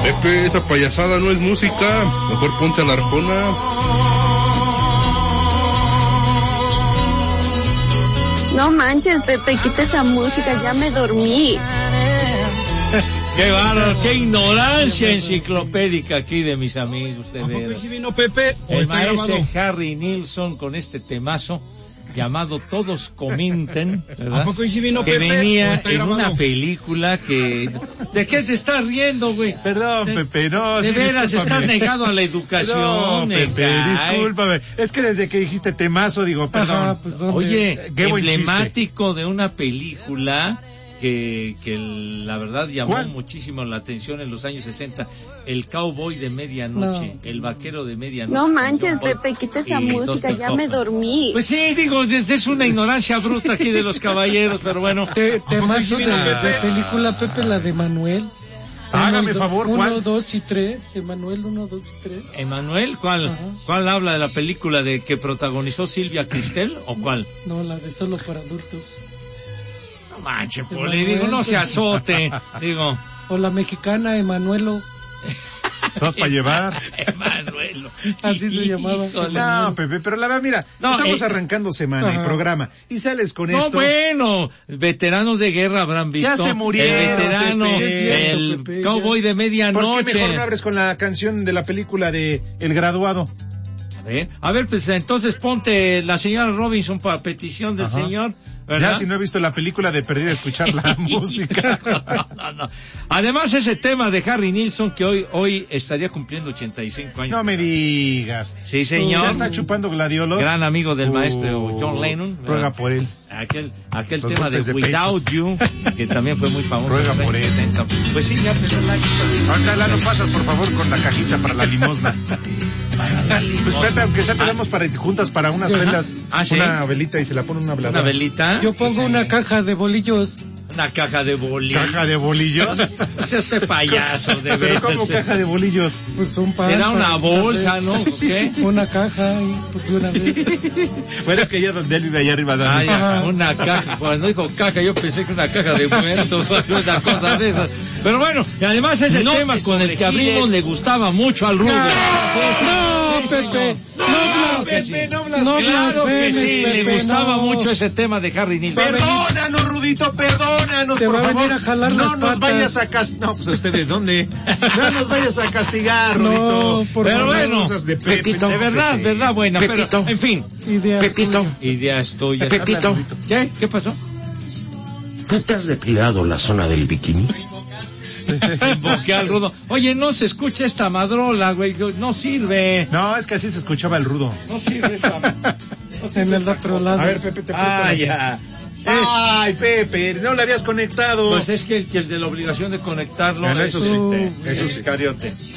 Pepe, esa payasada no es música. Mejor ponte a la Arjona. No manches, Pepe, quita esa música, ya me dormí. Qué bárbaro, qué ignorancia enciclopédica aquí de mis amigos, de veras. ¿Sí vino Pepe? El maestro Harry Nilsson con este temazo llamado Todos Comenten, ¿verdad? ¿A poco sí vino que Pepe? venía en una película que... ¿De qué te estás riendo, güey? Perdón, Pepe, no. De sí, veras, discúlpame. estás negado a la educación. No, Pepe, cae. discúlpame. Es que desde que dijiste temazo, digo, perdón. Ajá, pues, Oye, Qué buen emblemático de una película que la verdad llamó ¿Cuál? muchísimo la atención en los años 60, El Cowboy de Medianoche, No. El Vaquero de Medianoche. No manches, John Boyd Pepe, quita esa y música, Dustin ya me Hoffman. dormí. Pues sí, digo, es una ignorancia bruta aquí de los caballeros, pero bueno. Temazo de película, Pepe, la de Manuel. Hágame favor, ¿cuál? 1, 2 y 3, Emanuel 1, 2 y 3. Emanuel, ¿cuál? Ajá. ¿Cuál habla de la película de que protagonizó Silvia Cristel o cuál? No, la de Solo para Adultos. No manche, Poli, digo, no se azote, digo. O la mexicana Emanuelo. Dos para llevar. Emanuelo. Así se llamaba. Híjole. No, Pepe, pero la verdad, mira, No, estamos arrancando semana y Ajá. programa, y sales con No, esto. bueno, veteranos de guerra habrán visto. Ya se murieron, El veterano, Pepe. Sí, es cierto, el Pepe, cowboy de ¿Por medianoche. qué mejor no abres con la canción de la película de El Graduado? A ver, pues entonces ponte la señora Robinson para petición del Ajá. señor, ¿verdad? Ya si no he visto la película de Perder a escuchar la música. No. Además, ese tema de Harry Nilsson que hoy estaría cumpliendo 85 años. No me digas. Sí, señor. Ya está chupando gladiolos. Gran amigo del maestro John Lennon. Ruega por él. Aquel Los tema de golpes de Without You, que también fue muy famoso. Ruega en los por años él. 70. Pues sí, ya pero Ahorita la no pasas, por favor, con la cajita para la limosna. Pues Pepe, aunque sea te damos para juntas para unas velas, ¿sí? una velita y se la pone una una veladora. velita. Yo pongo una caja de bolillos. Una caja de bolillos. ¿Caja de bolillos? Es este payaso, de Pero veras. ¿cómo caja de bolillos? Pues un pan. Será una para- bolsa, ¿no? ¿Qué? Una caja y pues de una vez. Bueno, es que ya donde él vive allá arriba. Ah, ya, Ajá. una caja. Cuando dijo caja, yo pensé que una caja de muertos, una cosa de esas. Pero bueno, y además ese tema con el que abrimos le gustaba mucho al Rudo. No, Pepe. No, Pepe, no claro que blasfemes, sí, le Pepe, gustaba no. mucho ese tema de Harry Nilsson. Perdónanos, Rudito, perdónanos, Te por va a favor. venir a jalar no las nos patas. vayas a castigar. No, pues usted de dónde. No nos vayas a castigar, No, Rudito. por Pero favor. bueno, Cosas de Pepe. de verdad, verdad buena, Pepito. pero en fin, Ideas tuyas. ideas tuyas. Pepito. ¿Qué? ¿Qué pasó? ¿No te has depilado la zona del bikini? Invoqué al Rudo. Oye, no se escucha esta madrola, güey, no sirve. No, es que así se escuchaba el Rudo. No sirve esta. En el otro lado. A ver, Pepe, te Ah, ya. Ay, Pepe, no le habías conectado. Pues es que el de la obligación de conectarlo Bueno, es eso sí, eso sí, Cariote.